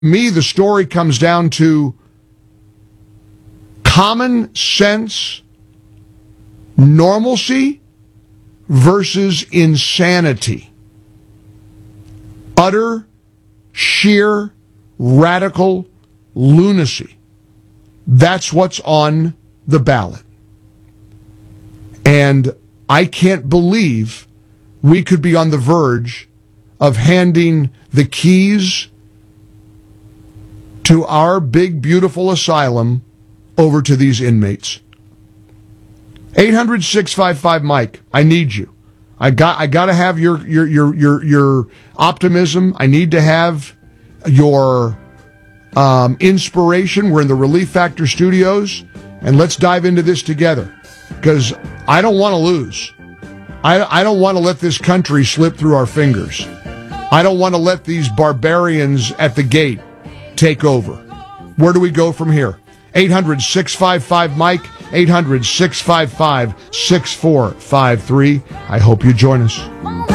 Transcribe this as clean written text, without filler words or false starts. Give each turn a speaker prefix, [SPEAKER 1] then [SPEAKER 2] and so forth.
[SPEAKER 1] me, the story comes down to common sense, normalcy versus insanity. Utter, sheer, radical lunacy. That's what's on the ballot. And I can't believe we could be on the verge of handing the keys to our big, beautiful asylum over to these inmates. 800-655-Mike. I need you. I got to have your optimism. I need to have your inspiration. We're in the Relief Factor Studios, and let's dive into this together, because I don't want to lose. I don't want to let this country slip through our fingers. I don't want to let these barbarians at the gate take over. Where do we go from here? 800-655-Mike, 800-655-6453. I hope you join us.